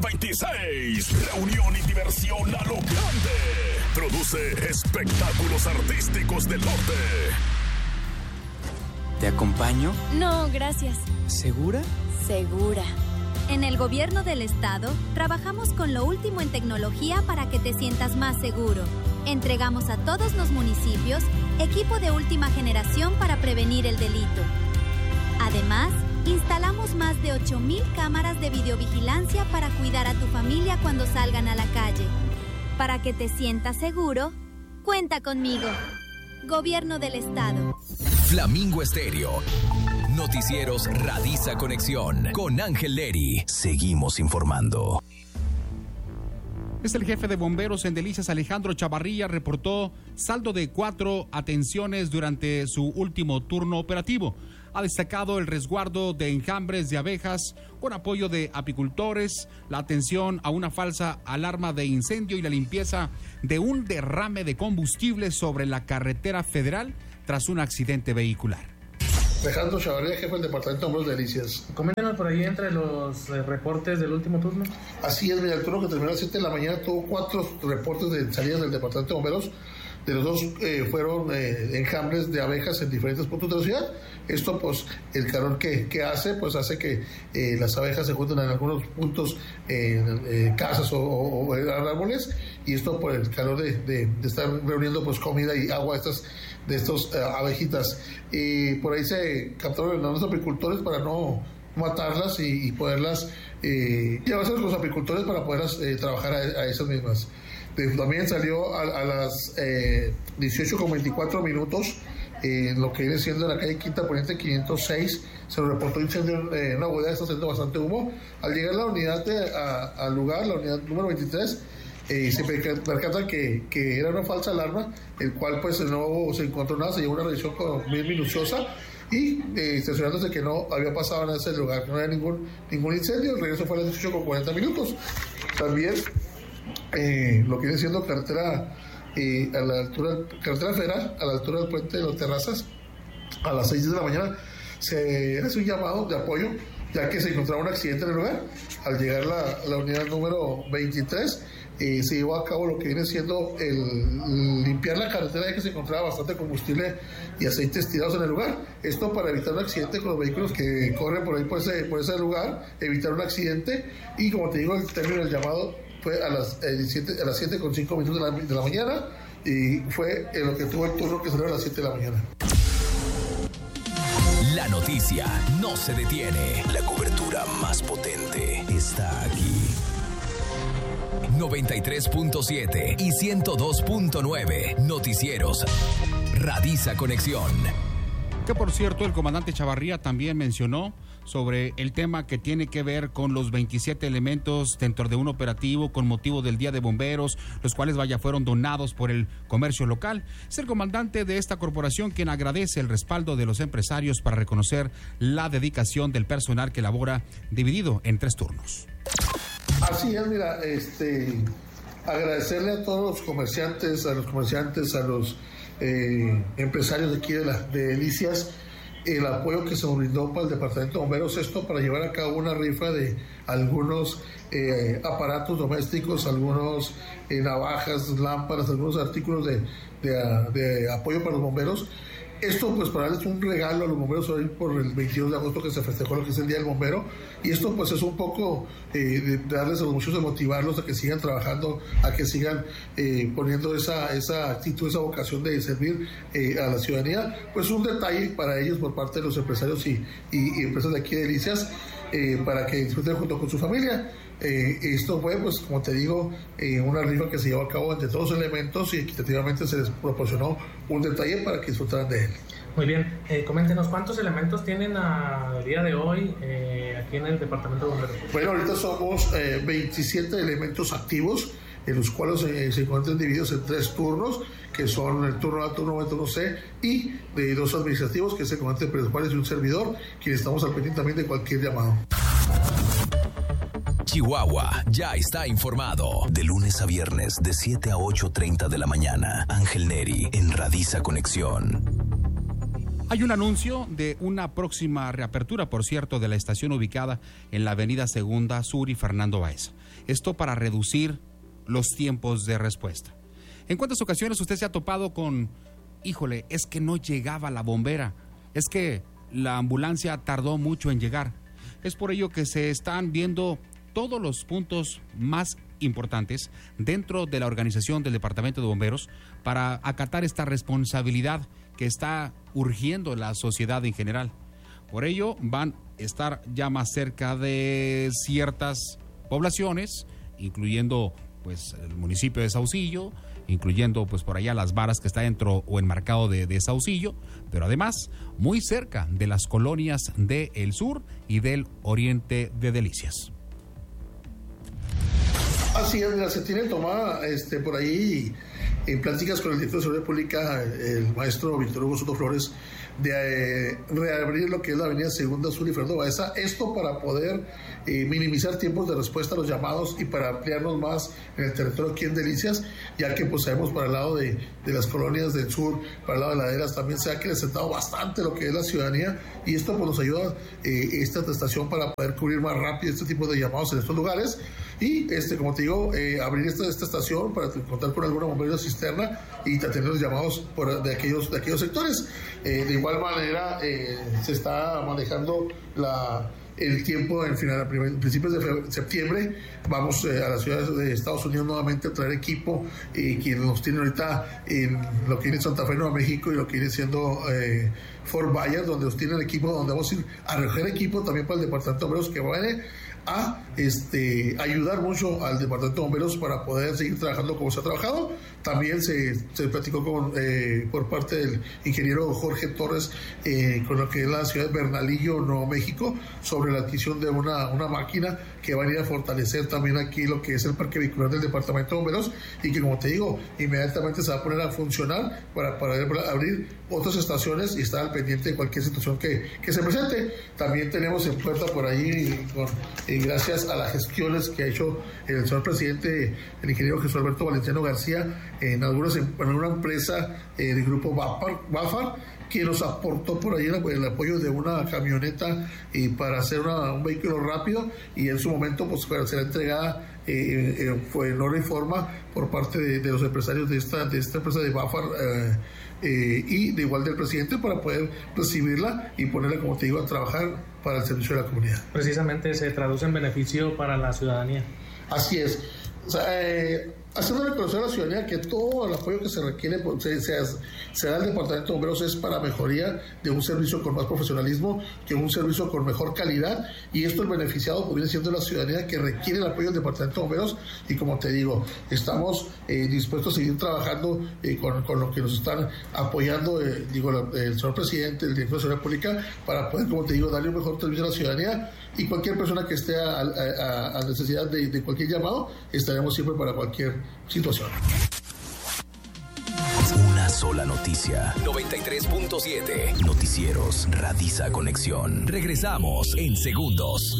26. Reunión y diversión a lo grande. Produce espectáculos artísticos del norte. ¿Te acompaño? No, gracias. ¿Segura? Segura. En el gobierno del estado, trabajamos con lo último en tecnología para que te sientas más seguro. Entregamos a todos los municipios equipo de última generación para prevenir el delito. Además, instalamos más de 8,000 cámaras de videovigilancia para cuidar a tu familia cuando salgan a la calle. Para que te sientas seguro, cuenta conmigo. Gobierno del Estado. Flamingo Estéreo. Noticieros Radiza Conexión con Ángel Leri. Seguimos informando. El jefe de bomberos en Delicias, Alejandro Chavarría, reportó saldo de 4 atenciones durante su último turno operativo. Ha destacado el resguardo de enjambres de abejas con apoyo de apicultores, la atención a una falsa alarma de incendio y la limpieza de un derrame de combustible sobre la carretera federal tras un accidente vehicular. Alejandro Chavarría, jefe del departamento de bomberos de Delicias. Coméntenos por ahí entre los reportes del último turno. Así es, mira, el turno que terminó a las 7 de la mañana tuvo 4 reportes de salidas del departamento de bomberos. De los 2 fueron enjambres de abejas en diferentes puntos de la ciudad. Esto, pues, el calor que hace, pues hace que las abejas se junten en algunos puntos, casas o árboles, y esto por el calor de estar reuniendo, pues, comida y agua de estos abejitas. Por ahí se captaron a los apicultores para no matarlas y poderlas llevarse a los apicultores para poderlas trabajar a esas mismas. También salió a las 18:24 minutos, lo que viene siendo en la calle Quinta Poniente 506, se reportó incendio en una bodega, está haciendo bastante humo. Al llegar la unidad al lugar, la unidad número 23, se percatan que era una falsa alarma, el cual pues no se encontró nada, se llevó una revisión muy minuciosa y estacionándose que no había pasado en ese lugar, que no había ningún incendio. El regreso fue a las 18:40 minutos. También lo que viene siendo carretera federal, a la altura del puente de las Terrazas, a las 6 de la mañana, se hace un llamado de apoyo, ya que se encontraba un accidente en el lugar. Al llegar la unidad número 23, se llevó a cabo lo que viene siendo el limpiar la carretera, ya que se encontraba bastante combustible y aceites tirados en el lugar. Esto para evitar un accidente con los vehículos que corren por ahí por ese lugar, evitar un accidente. Y como te digo, el término del llamado fue a las 7:05 minutos de la mañana, y fue lo que tuvo el turno que salió a las 7 de la mañana. La noticia no se detiene. La cobertura más potente está aquí. 93.7 y 102.9 Noticieros Radiza Conexión. Que por cierto, el comandante Chavarría también mencionó sobre el tema que tiene que ver con los 27 elementos dentro de un operativo con motivo del Día de Bomberos, los cuales fueron donados por el comercio local. Es el comandante de esta corporación quien agradece el respaldo de los empresarios para reconocer la dedicación del personal que labora dividido en 3 turnos. Así es, mira, agradecerle a todos los comerciantes, a los empresarios de aquí de Delicias, el apoyo que se brindó para el departamento de bomberos, esto para llevar a cabo una rifa de algunos aparatos domésticos, algunos navajas, lámparas, algunos artículos de apoyo para los bomberos. Esto pues para darles un regalo a los bomberos hoy por el 22 de agosto que se festejó lo que es el Día del Bombero, y esto pues es un poco de darles a los muchachos, de motivarlos a que sigan trabajando, a que sigan poniendo esa actitud, esa vocación de servir a la ciudadanía. Pues un detalle para ellos por parte de los empresarios y empresas de aquí de Delicias, para que disfruten junto con su familia. Esto fue, pues como te digo, una rifa que se llevó a cabo entre todos los elementos, y equitativamente se les proporcionó un detalle para que disfrutaran de él. Muy bien, coméntenos cuántos elementos tienen a día de hoy aquí en el departamento de bomberos. Bueno, ahorita somos 27 elementos activos, en los cuales se encuentran divididos en 3 turnos, que son el turno A, turno B, turno C, y de 2 administrativos, que es el comandante principal y un servidor, quien estamos al pendiente también de cualquier llamado. Chihuahua ya está informado. De lunes a viernes, de 7 a 8:30 de la mañana. Ángel Leri en Radiza Conexión. Hay un anuncio de una próxima reapertura, por cierto, de la estación ubicada en la avenida Segunda Sur y Fernando Baeza. Esto para reducir los tiempos de respuesta. ¿En cuántas ocasiones usted se ha topado con, híjole, es que no llegaba la bombera, es que la ambulancia tardó mucho en llegar? Es por ello que se están viendo todos los puntos más importantes dentro de la organización del Departamento de Bomberos para acatar esta responsabilidad que está urgiendo la sociedad en general. Por ello van a estar ya más cerca de ciertas poblaciones, incluyendo pues el municipio de Saucillo, incluyendo pues por allá Las Varas, que está dentro o enmarcado de Saucillo, pero además muy cerca de las colonias del sur y del oriente de Delicias. Así es, mira, se tiene tomada por ahí en pláticas con el director de Seguridad Pública, el maestro Víctor Hugo Soto Flores, de reabrir lo que es la avenida Segunda Sur y Fernando Baeza, esto para poder minimizar tiempos de respuesta a los llamados y para ampliarnos más en el territorio aquí en Delicias, ya que pues sabemos para el lado de las colonias del sur, para el lado de laderas, también se ha acrecentado bastante lo que es la ciudadanía, y esto pues nos ayuda esta estación para poder cubrir más rápido este tipo de llamados en estos lugares. Y como te digo, abrir esta estación para contar con alguna bombera cisterna y atender los llamados de aquellos sectores. De igual manera, se está manejando el tiempo en principios de septiembre. Vamos a las ciudades de Estados Unidos nuevamente a traer equipo, quienes nos tienen ahorita en lo que viene Santa Fe, Nueva México, y lo que viene siendo Fort Myers, donde nos tienen equipo, donde vamos a ir a recoger equipo también para el Departamento de Bomberos, que viene a ayudar mucho al Departamento de Bomberos para poder seguir trabajando como se ha trabajado. También se platicó por parte del ingeniero Jorge Torres con lo que es la ciudad de Bernalillo, Nuevo México, sobre la adquisición de una máquina que va a ir a fortalecer también aquí lo que es el parque vehicular del Departamento de Bomberos, y que, como te digo, inmediatamente se va a poner a funcionar para poder abrir otras estaciones y estar al pendiente de cualquier situación que se presente. También tenemos en puerta por ahí, gracias a las gestiones que ha hecho el señor presidente, el ingeniero Jesús Alberto Valenciano García, en una empresa del grupo Bafar, que nos aportó por ahí el apoyo de una camioneta para hacer un vehículo rápido, y en su momento pues será entregada en orden y forma por parte de los empresarios de esta empresa de Bafar, y de igual del presidente, para poder recibirla y ponerla, como te digo, a trabajar para el servicio de la comunidad. Precisamente se traduce en beneficio para la ciudadanía. Así es. O sea, haciendo reconocer a la ciudadanía que todo el apoyo que se requiere se da al Departamento de Bomberos es para mejoría de un servicio con más profesionalismo, que un servicio con mejor calidad, y esto el beneficiado pues, viene siendo la ciudadanía, que requiere el apoyo del Departamento de Bomberos. Y como te digo, estamos dispuestos a seguir trabajando con lo que nos están apoyando el señor presidente, el director de Seguridad Pública, para poder, como te digo, darle un mejor servicio a la ciudadanía, y cualquier persona que esté a necesidad de cualquier llamado, estaremos siempre para cualquier situación. Una sola noticia. 93.7. Noticieros Radisa Conexión. Regresamos en segundos.